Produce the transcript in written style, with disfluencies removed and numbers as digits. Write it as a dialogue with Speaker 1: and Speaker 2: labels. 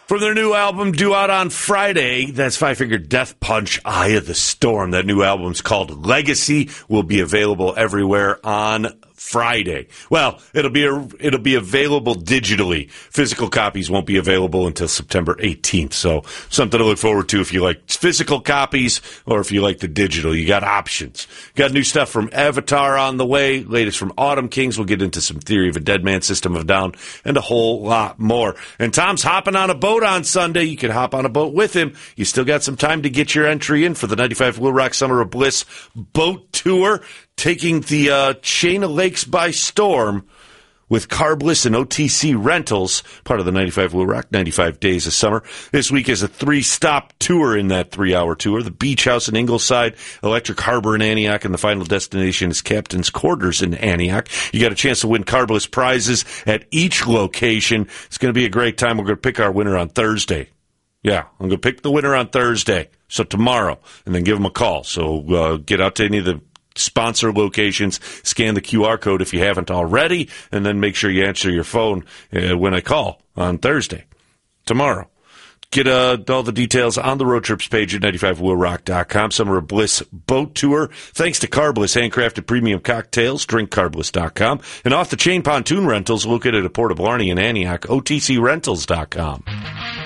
Speaker 1: From their new album due out on Friday, that's Five Finger Death Punch, Eye of the Storm. That new album's called Legacy, will be available everywhere on Friday. Well, it'll be available digitally. Physical copies won't be available until September 18th. So something to look forward to if you like physical copies or if you like the digital. You got options. Got new stuff from Avatar on the way. Latest from Autumn Kings. We'll get into some Theory of a Deadman, System of a Down, and a whole lot more. And Tom's hopping on a boat on Sunday. You can hop on a boat with him. You still got some time to get your entry in for the 95 Will Rock Summer of Bliss boat tour, taking the chain of lakes by storm with Carbliss and OTC Rentals, part of the 95 Will Rock 95 Days of Summer. This week is a 3-stop tour in that 3-hour tour. The Beach House in Ingleside, Electric Harbor in Antioch, and the final destination is Captain's Quarters in Antioch. You got a chance to win Carbliss prizes at each location. It's going to be a great time. We're going to pick our winner on Thursday. Yeah, I'm going to pick the winner on Thursday, so tomorrow, and then give them a call. So get out to any of the sponsor locations, scan the QR code if you haven't already, and then make sure you answer your phone when I call on Thursday, tomorrow. Get all the details on the road trips page at 95willrock.com. Summer of Bliss boat tour. Thanks to Carbliss, handcrafted premium cocktails. Drinkcarbliss.com. And off the chain pontoon rentals located at Port of Blarney in Antioch, OTCRentals.com.